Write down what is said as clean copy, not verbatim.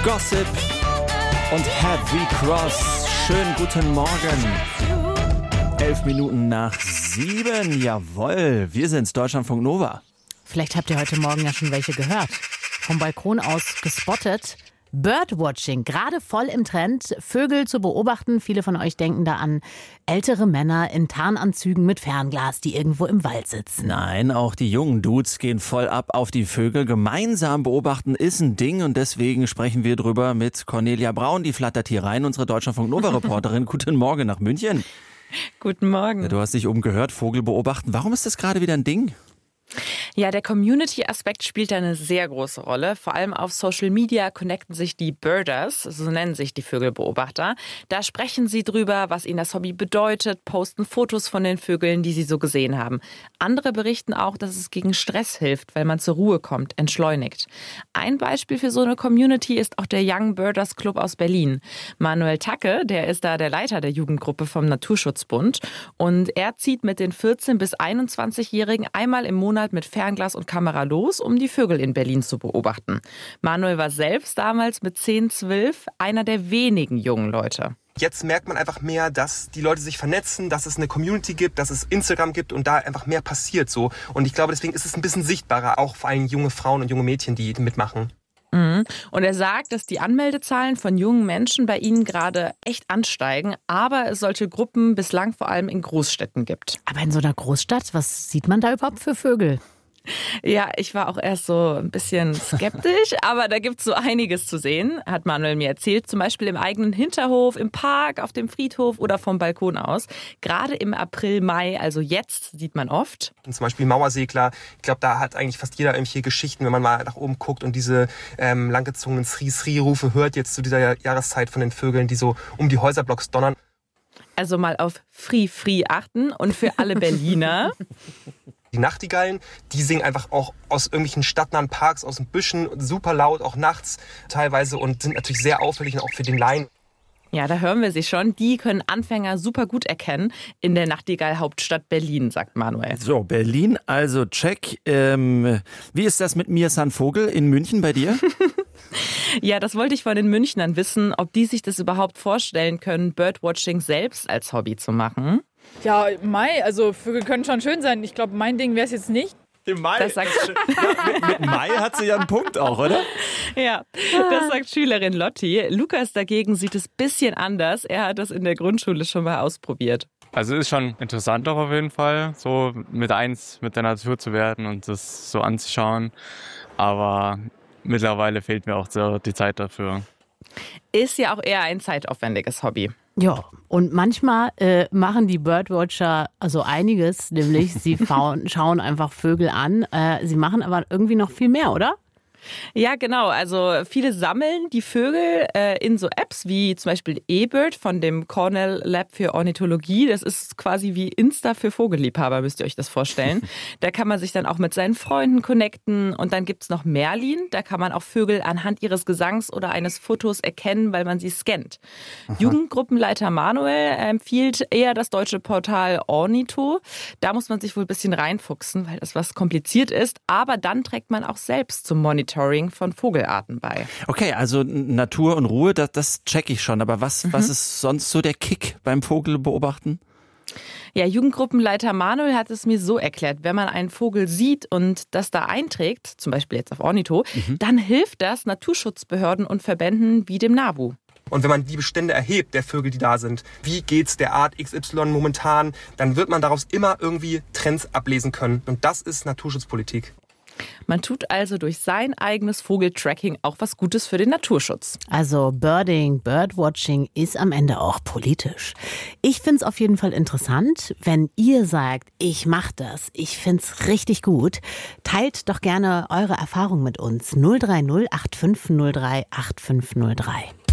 Gossip und Heavy Cross. Schönen guten Morgen. 11 Minuten nach 7. Jawohl, wir sind's, Deutschlandfunk Nova. Vielleicht habt ihr heute Morgen ja schon welche gehört. Vom Balkon aus gespottet. Birdwatching, gerade voll im Trend, Vögel zu beobachten. Viele von euch denken da an ältere Männer in Tarnanzügen mit Fernglas, die irgendwo im Wald sitzen. Nein, auch die jungen Dudes gehen voll ab auf die Vögel. Gemeinsam beobachten ist ein Ding und deswegen sprechen wir drüber mit Cornelia Braun, die flattert hier rein, unsere Deutschlandfunk Nova-Reporterin. Guten Morgen nach München. Guten Morgen. Ja, du hast dich umgehört, Vogel beobachten. Warum ist das gerade wieder ein Ding? Ja, der Community-Aspekt spielt da eine sehr große Rolle. Vor allem auf Social Media connecten sich die Birders, so nennen sich die Vögelbeobachter. Da sprechen sie drüber, was ihnen das Hobby bedeutet, posten Fotos von den Vögeln, die sie so gesehen haben. Andere berichten auch, dass es gegen Stress hilft, weil man zur Ruhe kommt, entschleunigt. Ein Beispiel für so eine Community ist auch der Young Birders Club aus Berlin. Manuel Tacke, der ist da der Leiter der Jugendgruppe vom Naturschutzbund. Und er zieht mit den 14- bis 21-Jährigen einmal im Monat mit Fernglas und Kamera los, um die Vögel in Berlin zu beobachten. Manuel war selbst damals mit 10, 12 einer der wenigen jungen Leute. Jetzt merkt man einfach mehr, dass die Leute sich vernetzen, dass es eine Community gibt, dass es Instagram gibt und da einfach mehr passiert so. Und ich glaube, deswegen ist es ein bisschen sichtbarer, auch vor allem junge Frauen und junge Mädchen, die mitmachen. Und er sagt, dass die Anmeldezahlen von jungen Menschen bei ihnen gerade echt ansteigen, aber es solche Gruppen bislang vor allem in Großstädten gibt. Aber in so einer Großstadt, was sieht man da überhaupt für Vögel? Ja, ich war auch erst so ein bisschen skeptisch, aber da gibt's so einiges zu sehen, hat Manuel mir erzählt. Zum Beispiel im eigenen Hinterhof, im Park, auf dem Friedhof oder vom Balkon aus. Gerade im April, Mai, also jetzt, sieht man oft. Und zum Beispiel Mauersegler. Ich glaube, da hat eigentlich fast jeder irgendwelche Geschichten, wenn man mal nach oben guckt und diese langgezogenen Sri-Sri-Rufe hört jetzt zu dieser Jahreszeit von den Vögeln, die so um die Häuserblocks donnern. Also mal auf Free achten und für alle Berliner. Die Nachtigallen, die singen einfach auch aus irgendwelchen stadtnahen Parks, aus den Büschen, super laut, auch nachts teilweise und sind natürlich sehr auffällig und auch für den Laien. Ja, da hören wir sie schon. Die können Anfänger super gut erkennen in der Nachtigall-Hauptstadt Berlin, sagt Manuel. So, Berlin, also check. Wie ist das mit Mir-San Vogel in München bei dir? Ja, das wollte ich von den Münchnern wissen, ob die sich das überhaupt vorstellen können, Birdwatching selbst als Hobby zu machen. Ja, Mai, also Vögel können schon schön sein. Ich glaube, mein Ding wäre es jetzt nicht. Im Mai? Das sagt mit Mai hat sie ja einen Punkt auch, oder? Ja, das sagt Schülerin Lotti. Lukas dagegen sieht es ein bisschen anders. Er hat das in der Grundschule schon mal ausprobiert. Also ist schon interessant auch auf jeden Fall, so mit der Natur zu werden und das so anzuschauen. Aber mittlerweile fehlt mir auch so die Zeit dafür. Ist ja auch eher ein zeitaufwendiges Hobby. Ja, und manchmal machen die Birdwatcher also einiges, nämlich sie schauen einfach Vögel an. Sie machen aber irgendwie noch viel mehr, oder? Ja, genau. Also viele sammeln die Vögel in so Apps wie zum Beispiel eBird von dem Cornell Lab für Ornithologie. Das ist quasi wie Insta für Vogelliebhaber, müsst ihr euch das vorstellen. Da kann man sich dann auch mit seinen Freunden connecten. Und dann gibt's noch Merlin. Da kann man auch Vögel anhand ihres Gesangs oder eines Fotos erkennen, weil man sie scannt. Aha. Jugendgruppenleiter Manuel empfiehlt eher das deutsche Portal Ornitho. Da muss man sich wohl ein bisschen reinfuchsen, weil das was kompliziert ist. Aber dann trägt man auch selbst zum Monitoring von Vogelarten bei. Okay, also Natur und Ruhe, das check ich schon. Aber was ist sonst so der Kick beim Vogelbeobachten? Ja, Jugendgruppenleiter Manuel hat es mir so erklärt, wenn man einen Vogel sieht und das da einträgt, zum Beispiel jetzt auf Ornitho, dann hilft das Naturschutzbehörden und Verbänden wie dem NABU. Und wenn man die Bestände erhebt, der Vögel, die da sind, wie geht's der Art XY momentan, dann wird man daraus immer irgendwie Trends ablesen können. Und das ist Naturschutzpolitik. Man tut also durch sein eigenes Vogeltracking auch was Gutes für den Naturschutz. Also Birdwatching ist am Ende auch politisch. Ich find's auf jeden Fall interessant, wenn ihr sagt, ich mach das, ich find's richtig gut. Teilt doch gerne eure Erfahrung mit uns. 030 8503 8503.